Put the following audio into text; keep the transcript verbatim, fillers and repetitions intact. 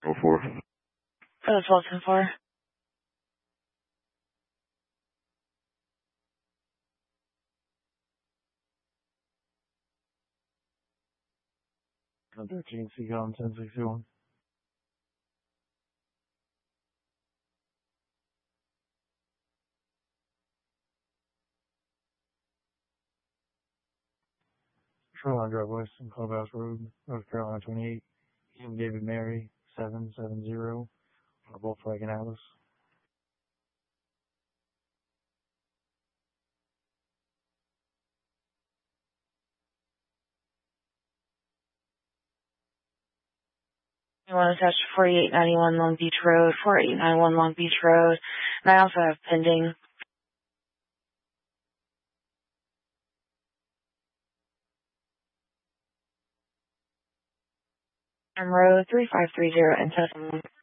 oh four. For the twelve ten four. thirteen Seacom ten sixty-one. Shoreline Drive West and Clubhouse Road, North Carolina twenty-eight. Ian David Mary, seven seven zero. On Volkswagen Atlas. I want to attach forty-eight ninety-one Long Beach Road, forty-eight ninety-one Long Beach Road. And I also have pending Road three five three zero and Tesla.